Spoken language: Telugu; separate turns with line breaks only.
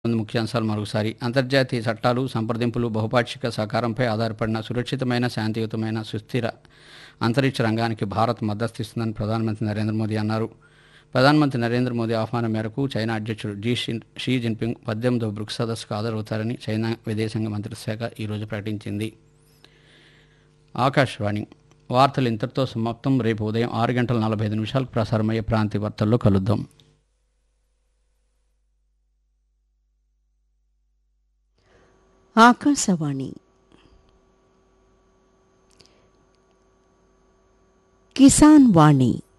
ముఖ్యాంశాలు మరోసారి. అంతర్జాతీయ చట్టాలు, సంప్రదింపులు, బహుపాక్షిక సహకారంపై ఆధారపడిన సురక్షితమైన, శాంతియుతమైన, సుస్థిర అంతరిక్ష రంగానికి భారత్ మద్దతిస్తుందని ప్రధానమంత్రి నరేంద్ర మోదీ అన్నారు. ప్రధానమంత్రి నరేంద్ర మోదీ ఆహ్వానం మేరకు చైనా అధ్యక్షుడు షీ జిన్పింగ్ 18వ బ్రిక్స్ సదస్సుకు హాజరవుతారని చైనా విదేశాంగ మంత్రిత్వ శాఖ ఈరోజు ప్రకటించింది. ఆకాశవాణి వార్తలు ఇంతటితో సమాప్తం. రేపు ఉదయం 6:45 ప్రసారమయ్యే ప్రాంతీయ వార్తల్లో కలుద్దాం.
ఆకాశవాణి కిసాన్ వాణి